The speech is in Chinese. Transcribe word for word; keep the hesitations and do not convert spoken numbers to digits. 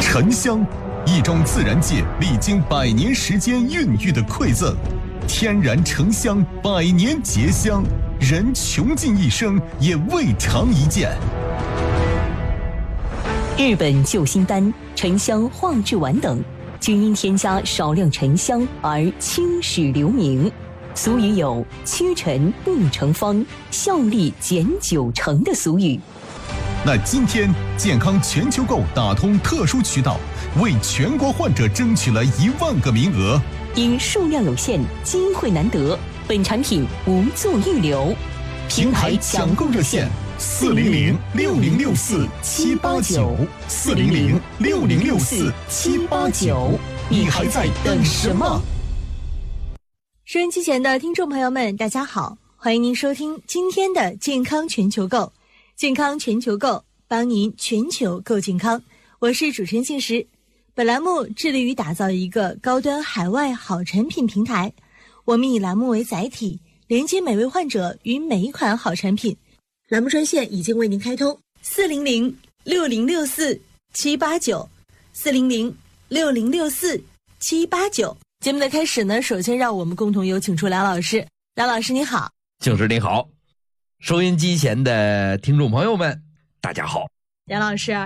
沉香，一种自然界历经百年时间孕育的馈赠，天然沉香，百年结香，人穷尽一生也未尝一见。 日本救心丹、沉香化制丸等，均因添加少量沉香而青史留名。俗语有“屈臣不成方，效力减九成”的俗语。 那今天健康全球购打通特殊渠道，为全国患者争取了一万个名额。 因数量有限，机会难得，本产品无做预留。 平台抢购热线：四零零六零六四七八九，四零零六零六四七八九。你还在等什么？ 收音机前的听众朋友们，大家好，欢迎您收听今天的健康全球购。健康全球购，帮您全球购健康。我是主持人信实。本栏目致力于打造一个高端海外好产品平台。我们以栏目为载体，连接每位患者与每一款好产品。栏目专线已经为您开通：四零零六零六四七八九，四零零六零六四七八九。节目的开始呢，首先让我们共同有请出梁老师。梁老师你好。 静师你好，收音机前的听众朋友们大家好。 梁老师，